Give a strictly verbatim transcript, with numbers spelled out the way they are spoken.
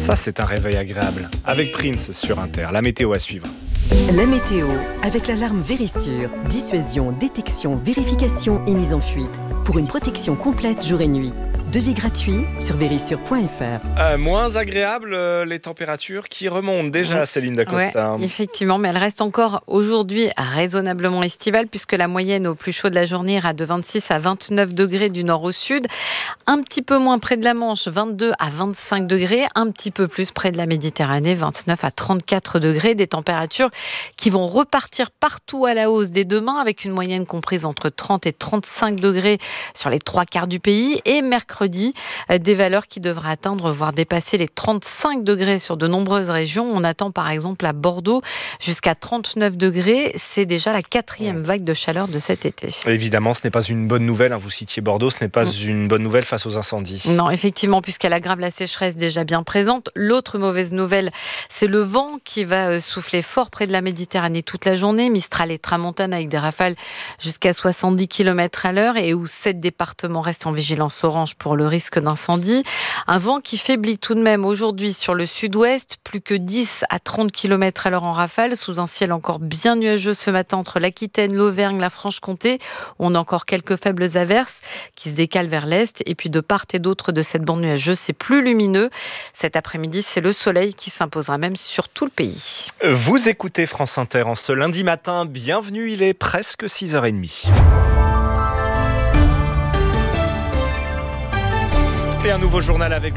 Ça, c'est un réveil agréable. Avec Prince sur Inter. La météo à suivre. La météo, avec l'alarme Vérissure. Dissuasion, détection, vérification et mise en fuite. Pour une protection complète jour et nuit. Devis gratuit sur vérissure point f r. Euh, moins agréable, euh, les températures qui remontent déjà, ouais. Céline Dacosta. Ouais, effectivement, mais elle reste encore aujourd'hui raisonnablement estivale puisque la moyenne au plus chaud de la journée ira de vingt-six à vingt-neuf degrés du nord au sud. Un petit peu moins près de la Manche, vingt-deux à vingt-cinq degrés. Un petit peu plus près de la Méditerranée, vingt-neuf à trente-quatre degrés. Des températures qui vont repartir partout à la hausse dès demain avec une moyenne comprise entre trente et trente-cinq degrés sur les trois quarts du pays. Et mercredi, des valeurs qui devraient atteindre, voire dépasser les trente-cinq degrés sur de nombreuses régions. On attend par exemple à Bordeaux jusqu'à trente-neuf degrés. C'est déjà la quatrième vague de chaleur de cet été. Évidemment, ce n'est pas une bonne nouvelle. Vous citiez Bordeaux, ce n'est pas mmh. une bonne nouvelle face aux incendies. Non, effectivement, puisqu'elle aggrave la sécheresse déjà bien présente. L'autre mauvaise nouvelle, c'est le vent qui va souffler fort près de la Méditerranée toute la journée. Mistral et tramontane avec des rafales jusqu'à soixante-dix kilomètres à l'heure et où sept départements restent en vigilance orange pour le risque d'incendie. Un vent qui faiblit tout de même aujourd'hui sur le sud-ouest, plus que dix à trente kilomètres à l'heure en rafale, sous un ciel encore bien nuageux ce matin entre l'Aquitaine, l'Auvergne, la Franche-Comté. On a encore quelques faibles averses qui se décalent vers l'est. Et puis de part et d'autre de cette bande nuageuse, c'est plus lumineux. Cet après-midi, c'est le soleil qui s'imposera même sur tout le pays. Vous écoutez France Inter en ce lundi matin. Bienvenue, il est presque six heures trente. Et un nouveau journal avec